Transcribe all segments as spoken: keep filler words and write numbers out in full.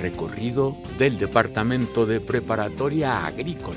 Recorrido del Departamento de Preparatoria Agrícola.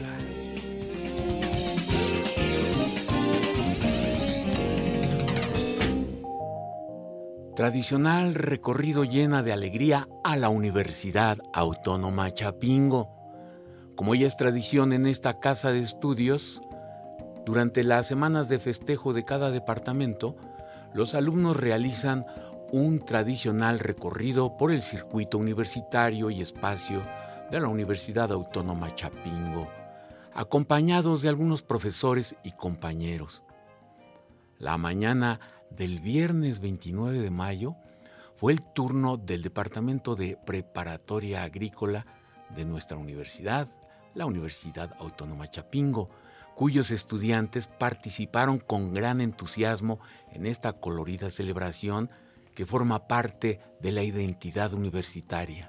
Tradicional recorrido llena de alegría a la Universidad Autónoma Chapingo. Como ya es tradición en esta casa de estudios, durante las semanas de festejo de cada departamento, los alumnos realizan un tradicional recorrido por el circuito universitario y espacio de la Universidad Autónoma Chapingo, acompañados de algunos profesores y compañeros. La mañana del viernes veintinueve de mayo fue el turno del Departamento de Preparatoria Agrícola de nuestra universidad, la Universidad Autónoma Chapingo, cuyos estudiantes participaron con gran entusiasmo en esta colorida celebración que forma parte de la identidad universitaria.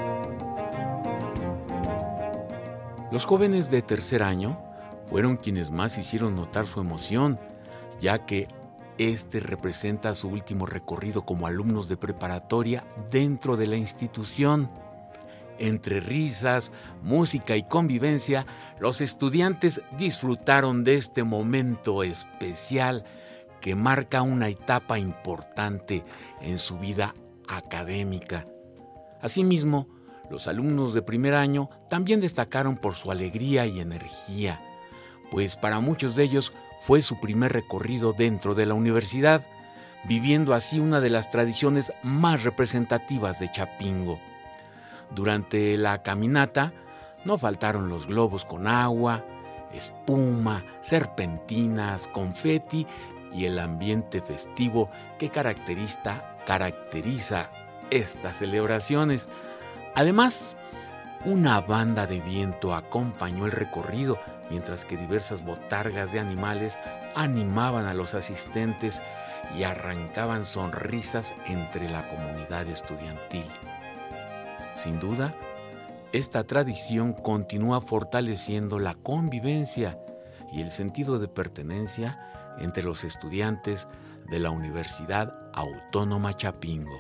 Los jóvenes de tercer año fueron quienes más hicieron notar su emoción, ya que este representa su último recorrido como alumnos de preparatoria dentro de la institución. Entre risas, música y convivencia, los estudiantes disfrutaron de este momento especial que marca una etapa importante en su vida académica. Asimismo, los alumnos de primer año también destacaron por su alegría y energía, pues para muchos de ellos fue su primer recorrido dentro de la universidad, viviendo así una de las tradiciones más representativas de Chapingo. Durante la caminata no faltaron los globos con agua, espuma, serpentinas, confeti y el ambiente festivo que caracteriza, caracteriza estas celebraciones. Además, una banda de viento acompañó el recorrido, mientras que diversas botargas de animales animaban a los asistentes y arrancaban sonrisas entre la comunidad estudiantil. Sin duda, esta tradición continúa fortaleciendo la convivencia y el sentido de pertenencia entre los estudiantes de la Universidad Autónoma Chapingo.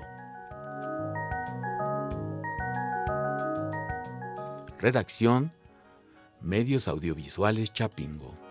Redacción: Medios Audiovisuales Chapingo.